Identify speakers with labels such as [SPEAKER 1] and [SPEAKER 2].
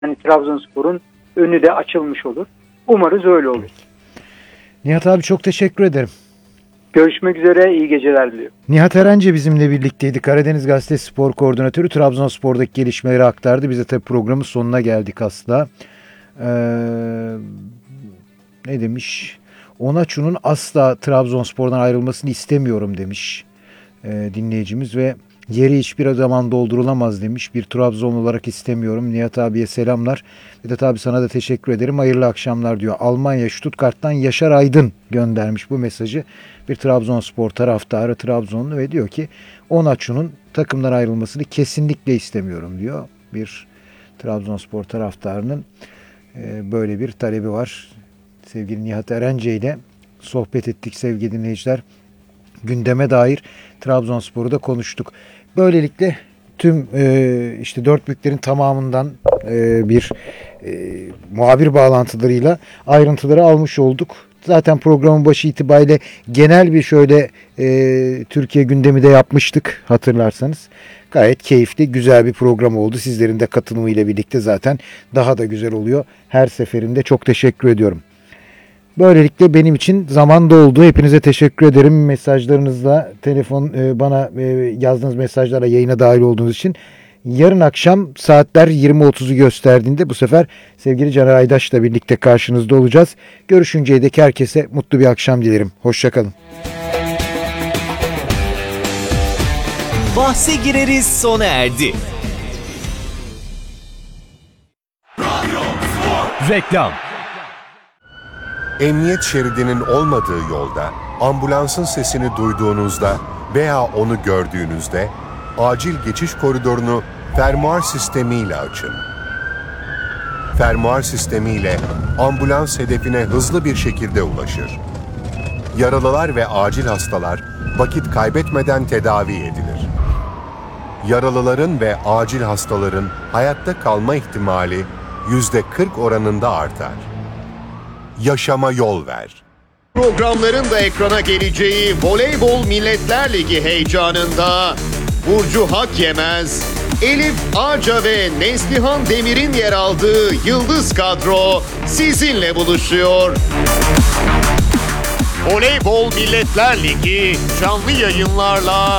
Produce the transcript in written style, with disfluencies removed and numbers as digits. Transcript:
[SPEAKER 1] Yani Trabzonspor'un önü de açılmış olur. Umarız öyle olur.
[SPEAKER 2] Nihat abi çok teşekkür ederim.
[SPEAKER 1] Görüşmek üzere, iyi geceler diliyorum.
[SPEAKER 2] Nihat Erence bizimle birlikteydi. Karadeniz Gazetesi Spor Koordinatörü Trabzonspor'daki gelişmeleri aktardı. Biz de tabii programın sonuna geldik aslında. Ne demiş? Onaçu'nun asla Trabzonspor'dan ayrılmasını istemiyorum demiş dinleyicimiz ve yeri hiçbir zaman doldurulamaz demiş. Bir Trabzonlu olarak istemiyorum. Nihat abiye selamlar. Vedat abi sana da teşekkür ederim. Hayırlı akşamlar diyor. Almanya Stuttgart'tan Yaşar Aydın göndermiş bu mesajı. Bir Trabzonspor taraftarı, Trabzonlu ve diyor ki Onaçu'nun takımdan ayrılmasını kesinlikle istemiyorum diyor. Bir Trabzonspor taraftarının böyle bir talebi var. Sevgili Nihat Erence ile sohbet ettik sevgili dinleyiciler. Gündeme dair Trabzonspor'u da konuştuk. Böylelikle tüm işte dört büyüklerin tamamından bir muhabir bağlantılarıyla ayrıntıları almış olduk. Zaten programın başı itibariyle genel bir şöyle Türkiye gündemi de yapmıştık hatırlarsanız. Gayet keyifli, güzel bir program oldu. Sizlerin de katılımıyla birlikte zaten daha da güzel oluyor. Her seferinde çok teşekkür ediyorum. Böylelikle benim için zaman doldu. Hepinize teşekkür ederim. Mesajlarınızla, bana yazdığınız mesajlarla yayına dahil olduğunuz için. Yarın akşam saatler 20.30'u gösterdiğinde bu sefer sevgili Caner Aydaş'la birlikte karşınızda olacağız. Görüşünceye dek herkese mutlu bir akşam dilerim. Hoşçakalın.
[SPEAKER 3] Bahse gireriz sona erdi. Reklam.
[SPEAKER 4] Emniyet şeridinin olmadığı yolda, ambulansın sesini duyduğunuzda veya onu gördüğünüzde acil geçiş koridorunu fermuar sistemiyle açın. Fermuar sistemiyle ambulans hedefine hızlı bir şekilde ulaşır. Yaralılar ve acil hastalar vakit kaybetmeden tedavi edilir. Yaralıların ve acil hastaların hayatta kalma ihtimali %40 oranında artar. Yaşama yol ver.
[SPEAKER 5] Programların da ekrana geleceği Voleybol Milletler Ligi heyecanında Burcu Hakyemez, Elif Ağca ve Neslihan Demir'in yer aldığı Yıldız Kadro sizinle buluşuyor. Voleybol Milletler Ligi canlı yayınlarla